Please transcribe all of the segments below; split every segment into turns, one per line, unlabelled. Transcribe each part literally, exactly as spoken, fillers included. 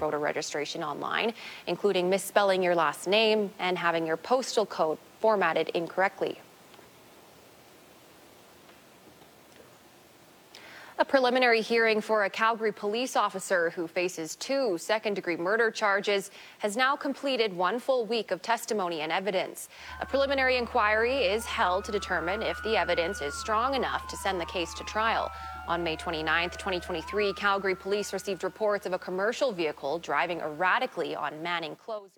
voter registration online, including misspelling your last name and having your postal code formatted incorrectly. A preliminary hearing for a Calgary police officer who faces two second-degree murder charges has now completed one full week of testimony and evidence. A preliminary inquiry is held to determine if the evidence is strong enough to send the case to trial. On May twenty-ninth, twenty twenty-three, Calgary police received reports of a commercial vehicle driving erratically on Manning Close.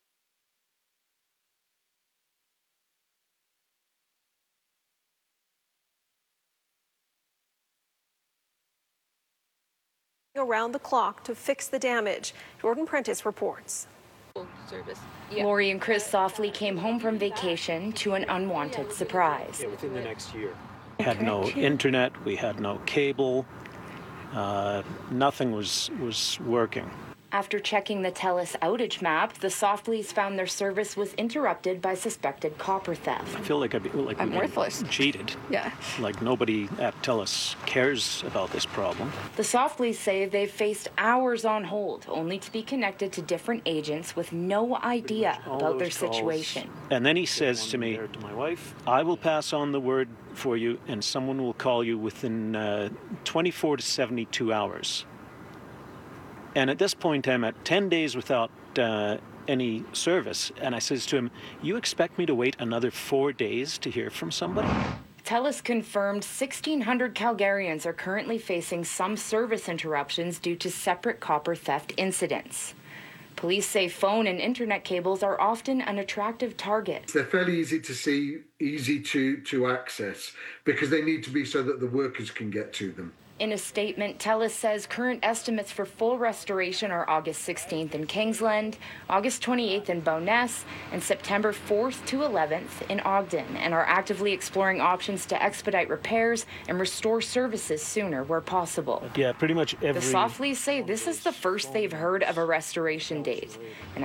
Around the clock to fix the damage. Jordan Prentice reports.
Yeah. Lori and Chris Softly came home from vacation to an unwanted surprise.
Yeah, within the next year. We had no internet, we had no cable, uh, nothing was, was working.
After checking the TELUS outage map, the Softleys found their service was interrupted by suspected copper theft.
I feel like, I'd be, like
I'm worthless.
cheated.
Yeah.
Like nobody at TELUS cares about this problem.
The Softleys say they've faced hours on hold, only to be connected to different agents with no idea about their situation.
And then he says to me, to my wife, I will pass on the word for you and someone will call you within uh, twenty-four to seventy-two hours. And at this point, I'm at ten days without uh, any service. And I says to him, you expect me to wait another four days to hear from somebody?
TELUS confirmed sixteen hundred Calgarians are currently facing some service interruptions due to separate copper theft incidents. Police say phone and internet cables are often an attractive target.
They're fairly easy to see, easy to, to access, because they need to be so that the workers can get to them.
In a statement, TELUS says current estimates for full restoration are August sixteenth in Kingsland, August twenty-eighth in Bowness, and September fourth to eleventh in Ogden, and are actively exploring options to expedite repairs and restore services sooner where possible.
Yeah, pretty much every...
The Softleys say this is the first they've heard of a restoration date. And